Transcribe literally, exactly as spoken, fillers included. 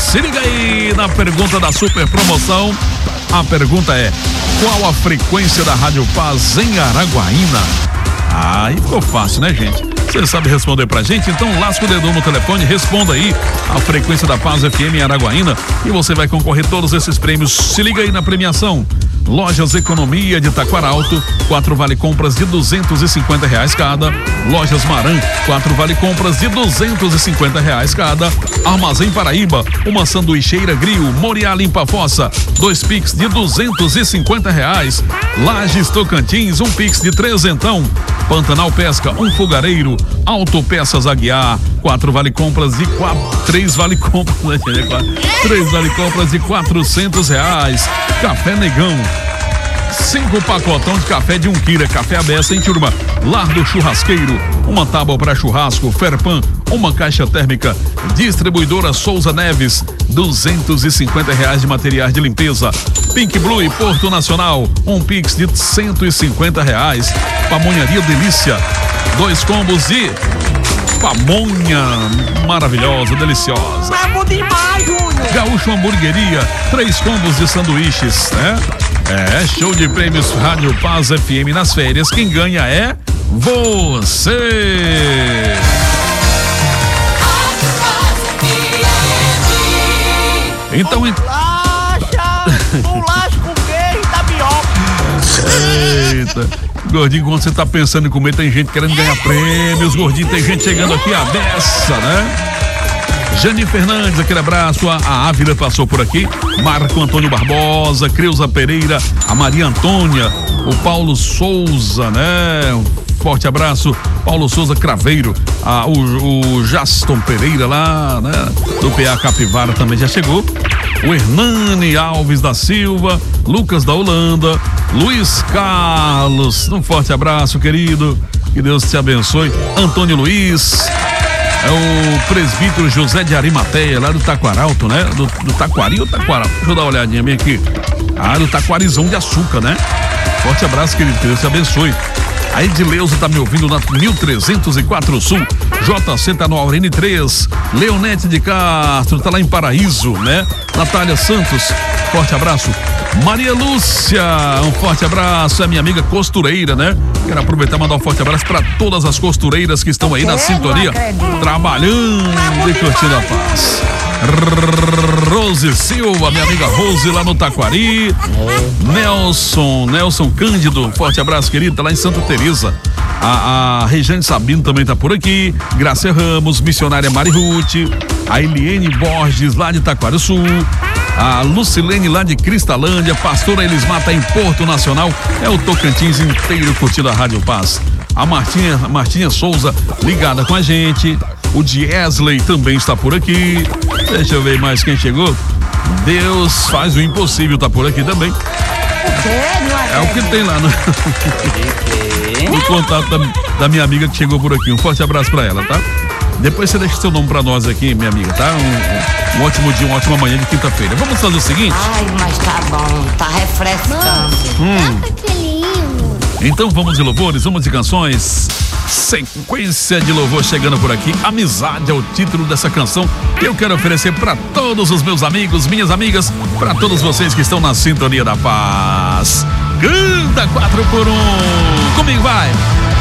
Se liga aí na pergunta da super promoção. A pergunta é: qual a frequência da Rádio Paz em Araguaína? Aí ficou fácil, né, gente? Você sabe responder pra gente? Então lasca o dedão no telefone, responda aí a frequência da Paz F M em Araguaína e você vai concorrer todos esses prêmios. Se liga aí na premiação. Lojas Economia de Taquaralto, quatro vale compras de duzentos e cinquenta reais cada. Lojas Maran, quatro vale compras de duzentos e cinquenta reais cada. Armazém Paraíba, uma sanduicheira grill, Moriá Limpa Fossa, dois pix de duzentos e cinquenta reais. Lages Tocantins, um pix de trezentão. Pantanal Pesca, um fogareiro. Autopeças Aguiar, quatro vale compras de quatro, três vale compras, né? Três vale compras de quatrocentos reais. Café Negão, cinco pacotão de café de um quilo, é café à beça, hein, turma? Lar do Churrasqueiro, uma tábua para churrasco, Ferpan, uma caixa térmica. Distribuidora Souza Neves, duzentos e cinquenta reais de materiais de limpeza. Pink Blue e Porto Nacional, um pix de cento e cinquenta reais. Pamonharia Delícia, dois combos de pamonha maravilhosa, deliciosa. É bom demais, Júnior. Gaúcho Hamburgueria, três combos de sanduíches, né? É, show de prêmios Rádio Paz F M nas férias. Quem ganha é você. Então, Bolacha, bolacha com queijo e tapioca. eita, gordinho, quando você tá pensando em comer, tem gente querendo ganhar prêmios, gordinho, tem gente chegando aqui à beça, né? Jane Fernandes, aquele abraço. A, a Ávila passou por aqui. Marco Antônio Barbosa, Creuza Pereira, a Maria Antônia, o Paulo Souza, né? Um forte abraço. Paulo Souza Craveiro, a, o, o Jaston Pereira lá, né? Do P A Capivara também já chegou. O Hernani Alves da Silva, Lucas da Holanda, Luiz Carlos, um forte abraço, querido. Que Deus te abençoe. Antônio Luiz. É o presbítero José de Arimateia, lá do Taquaralto, né? Do, do Taquari ou Taquaralto? Deixa eu dar uma olhadinha bem aqui. Ah, do Taquarizão de Açúcar, né? Forte abraço, querido, que Deus te abençoe. A Edileuza tá me ouvindo na mil trezentos e quatro Sul. J C tá no Aurene três. Leonete de Castro tá lá em Paraíso, né? Natália Santos, forte abraço. Maria Lúcia, um forte abraço, é minha amiga costureira, né? Quero aproveitar e mandar um forte abraço para todas as costureiras que estão aí na sintonia, trabalhando e curtindo a paz. Rose Silva, minha amiga Rose lá no Taquari. Nelson, Nelson Cândido, forte abraço, querido, tá lá em Santa Teresa. A, a Regiane Sabino também tá por aqui. Gracia Ramos, missionária Mari Ruth. A Eliene Borges lá de Taquari Sul. A Lucilene lá de Cristalândia. Pastora Elismar tá em Porto Nacional. É o Tocantins inteiro curtindo a Rádio Paz. A Martinha, a Martinha Souza ligada com a gente. O Diesley também está por aqui. Deixa eu ver mais quem chegou. Deus faz o impossível, tá por aqui também. É o que tem lá no, no contato da, da minha amiga que chegou por aqui. Um forte abraço pra ela, tá? Depois você deixa seu nome pra nós aqui, minha amiga, tá? Um, um, um ótimo dia, uma ótima manhã de quinta-feira. Vamos fazer o seguinte? Ai, mas tá bom, tá refrescante. Hum. Então vamos de louvores, vamos de canções. Sequência de louvor chegando por aqui. Amizade é o título dessa canção que eu quero oferecer para todos os meus amigos, minhas amigas, para todos vocês que estão na sintonia da paz. Canta quatro por um. Comigo vai.